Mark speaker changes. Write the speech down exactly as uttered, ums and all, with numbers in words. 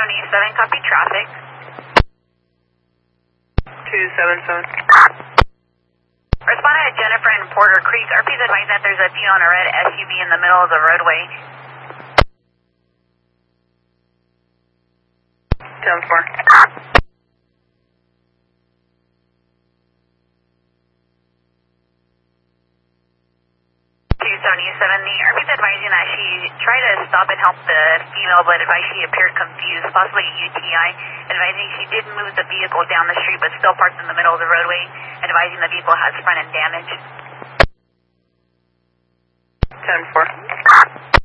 Speaker 1: seven seven, copy traffic.
Speaker 2: two seven seven.
Speaker 1: Responding to Jennifer in Porter Creek. R P's advising that there's a thief on a red S U V in the middle of the roadway.
Speaker 2: ten four.
Speaker 1: two seventy-seven, the R P's advising that she tried to stop and help the female, but advised she appeared confused, possibly a U T I. Advising she did move the vehicle down the street, but still parked in the middle of the roadway. Advising the vehicle has front end damage.
Speaker 2: ten four.